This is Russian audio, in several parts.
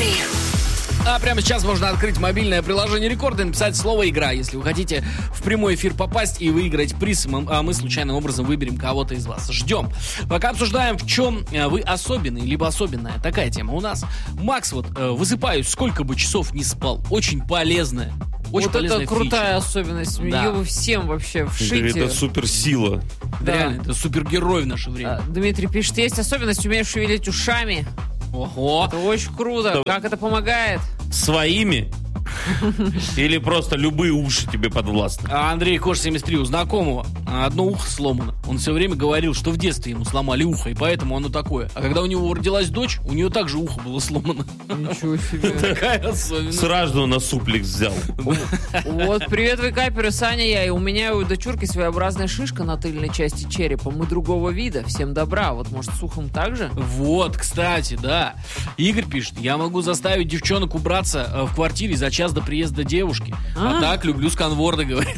А прямо сейчас можно открыть мобильное приложение Рекорд и написать слово «Игра», если вы хотите в прямой эфир попасть и выиграть приз, а мы случайным образом выберем кого-то из вас. Ждем. Пока обсуждаем, в чем вы особенный, либо особенная. Такая тема у нас. Макс, высыпаюсь, сколько бы часов не спал. Очень полезная. Очень вот это крутая фича. особенность. Да. Ее вы всем вообще вшите. Это суперсила. Да. Реально, это супергерой в наше время. Дмитрий пишет, есть особенность, умеешь шевелить ушами. Ого. Это очень круто. Как это помогает? Своими? Или просто любые уши тебе подвластны? А Андрей Кош 73, у знакомого одно ухо сломано. Он все время говорил, что в детстве ему сломали ухо, и поэтому оно такое. А когда у него родилась дочь, у нее также ухо было сломано. Ничего себе. Такая особенность. Сразу на суплекс взял. Вот, привет, вейкаперы, Саня я. И у меня и у дочурки своеобразная шишка на тыльной части черепа. Мы другого вида. Всем добра. Вот, может, с ухом так же? Вот, кстати, да. Игорь пишет, я могу заставить девчонок убраться в квартире за час до приезда девушки. А так люблю сканворды, говорит.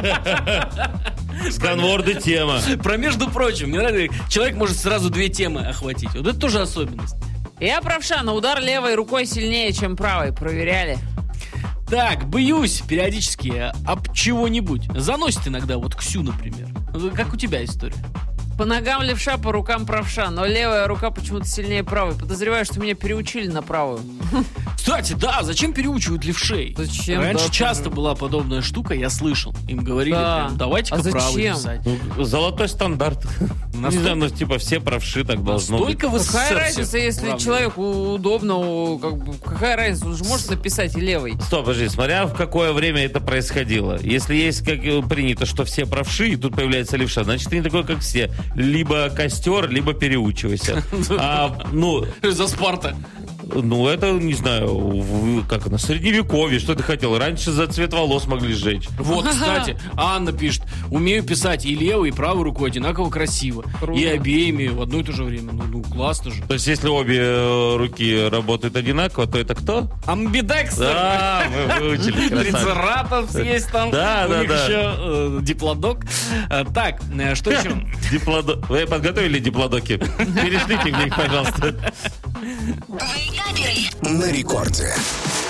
Сканворды тема. Про между прочим, мне нравится, человек может сразу две темы охватить. Вот это тоже особенность. Я правша, на удар левой рукой сильнее, чем правой. Проверяли. Так, бьюсь периодически об чего-нибудь. Заносит иногда, вот Ксю, например. Как у тебя история? По ногам левша, по рукам правша, но левая рука почему-то сильнее правой. Подозреваю, что меня переучили на правую. Кстати, да, зачем переучивают левшей? Зачем? Раньше Да, часто была подобная штука, я слышал. Им говорили, Да. прям, давайте-ка А правой зачем? писать. Золотой стандарт. Не знаю, ну типа все правши так должно быть. Столько в Какая СССР разница, всех если правда. человеку удобно, какая разница, он же может написать и левой. Стоп, подожди, смотря в какое время это происходило. Если есть, как принято, что все правши, и тут появляется левша, значит, ты не такой, как все. Либо костер, либо переучивайся. За Спарта. Ну, это, не знаю, как на средневековье, что ты хотел? Раньше за цвет волос могли сжечь. Вот, кстати, Анна пишет, умею писать и левой, и правой рукой одинаково красиво. Круто. И обеими в одно и то же время. Ну, классно же. То есть, если обе руки работают одинаково, то это кто? Амбидекстер. Да, мы выучили. красавчик. Трицератопс есть там. Да, У да, них да. еще диплодок. Так, что еще? Вы подготовили диплодоки? Перешлите мне их, пожалуйста. На рекорде.